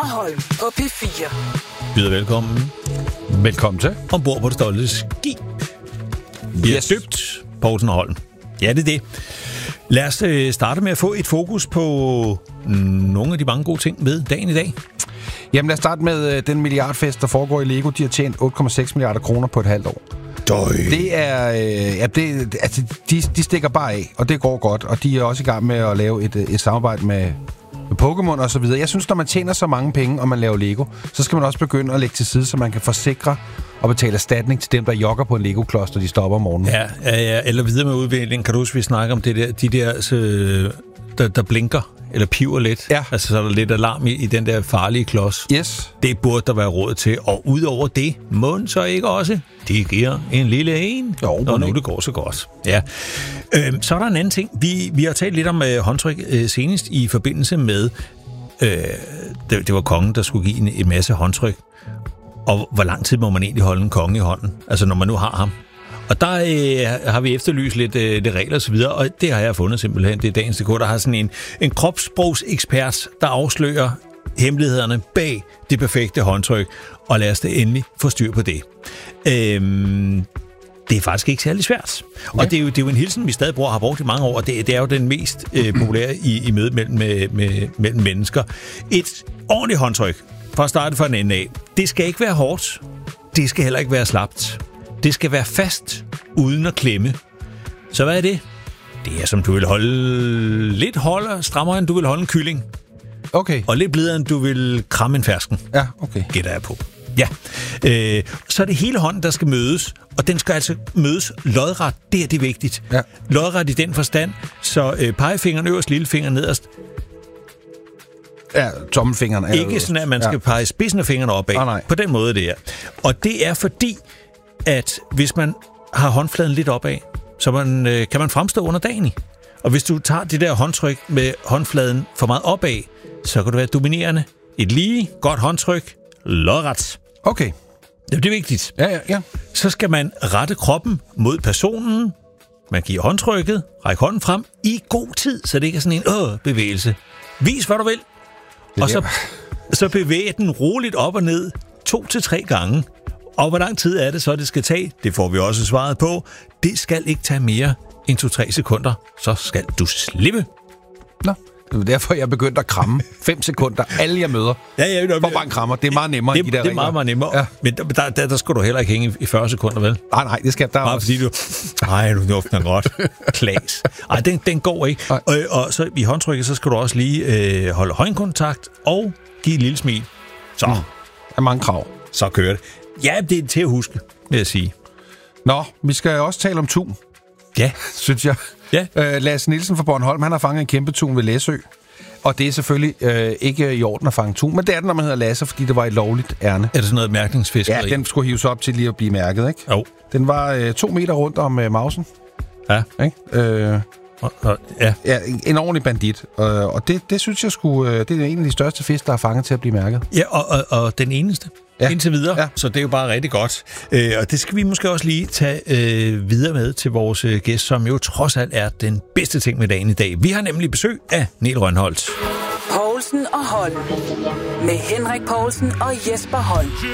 og Holm på P4. Byder velkommen. Velkommen til. Ombord på det stolte skib. Vi er døbt Poulsen og Holm. Ja, det er det. Lad os starte med at få et fokus på nogle af de mange gode ting med dagen i dag. Jamen lad os starte med den milliardfest, der foregår i Lego. De har tjent 8,6 milliarder kroner på et halvt år. Det er... de stikker bare af, og det går godt. Og de er også i gang med at lave et samarbejde med Pokémon og så videre. Jeg synes, når man tjener så mange penge, og man laver Lego, så skal man også begynde at lægge til side, så man kan forsikre og betale erstatning til dem, der jogger på en Lego-klods, når de stopper om morgenen. Ja, eller videre med udviklingen. Kan du huske, vi snakker om det der, de der, der blinker eller piver lidt? Ja. Altså, så er der lidt alarm i den der farlige klods. Yes. Det burde der være råd til. Og udover det, må så ikke også? Det giver en lille en. Jo, og nu det går så godt. Ja. Så er der en anden ting. Vi har talt lidt om håndtryk senest i forbindelse med, det var kongen, der skulle give en masse håndtryk. Og hvor lang tid må man egentlig holde en konge i hånden? Altså, når man nu har ham. Og der har vi efterlyst lidt regler og så videre, og det har jeg fundet simpelthen. Det er Dagens DK, der har sådan en kropssprogsekspert, der afslører hemmelighederne bag det perfekte håndtryk, og lad os da endelig få styr på det. Det er faktisk ikke særlig svært. Og det er jo en hilsen, vi stadig har brugt i mange år, og det er jo den mest populære i mødet mellem mennesker. Et ordentligt håndtryk, for at starte fra en ende af, det skal ikke være hårdt, det skal heller ikke være slapt. Det skal være fast, uden at klemme. Så hvad er det? Det er, som du vil holde lidt strammere, end du vil holde en kylling. Okay. Og lidt blidere, end du vil kramme en fersken. Ja, okay. Gætter jeg på. Ja. Så er det hele hånden, der skal mødes, og den skal altså mødes lodret. Det er vigtigt. Ja. Lodret i den forstand, så pegefingeren øverst, lillefingeren nederst. Ja, tommelfingeren er ikke sådan, at man skal pege spidsen af fingrene opad. Nej. På den måde, det er. Og det er fordi, at hvis man har håndfladen lidt opad, så kan man fremstå under dagen i. Og hvis du tager det der håndtryk med håndfladen for meget opad, så kan det være dominerende. Et lige godt håndtryk, lodret. Okay. Det er vigtigt. Ja. Så skal man rette kroppen mod personen. Man giver håndtrykket, ræk hånden frem i god tid, så det ikke er sådan en bevægelse. Vis, hvad du vil. Og så bevæger den roligt op og ned 2-3 gange. Og hvor lang tid er det så, det skal tage? Det får vi også svaret på. Det skal ikke tage mere end 2-3 sekunder. Så skal du slippe. Nå, det er derfor, jeg begyndte at kramme 5 sekunder. Alle jeg møder. Ja, hvor bare krammer. Det er meget nemmere end de der regler. Det er meget nemmere. Ja. Men der skal du heller ikke hænge i 40 sekunder, vel? Nej, det skal der bare også. Fordi du dufter godt. Klas. Ej, den går ikke. Og så i håndtrykket, så skal du også lige holde øjenkontakt og give et lille smil. Så. Der er mange krav. Så kører det. Ja, det er til at huske, vil jeg sige. Nå, vi skal også tale om tun. Ja. Synes jeg. Ja. Lasse Nielsen fra Bornholm, han har fanget en kæmpe tun ved Læsø. Og det er selvfølgelig ikke i orden at fange tun, men det er det, når man hedder Lasse, fordi det var et lovligt ærne. Er det sådan noget mærkningsfiskeri? Ja, den skulle hives op til lige at blive mærket, ikke? Jo. Den var 2 meter rundt om mausen. Ja. Ikke? Ja, en ordentlig bandit. Og det synes jeg det er en af de største fisk, der er fanget til at blive mærket. Ja, og den eneste. Ja. Indtil videre, ja. Så det er jo bare rigtig godt. Og det skal vi måske også lige tage videre med til vores gæst, som jo trods alt er den bedste ting med dagen i dag. Vi har nemlig besøg af Niel Rønholt. Poulsen og Holm. Med Henrik Poulsen og Jesper Holm.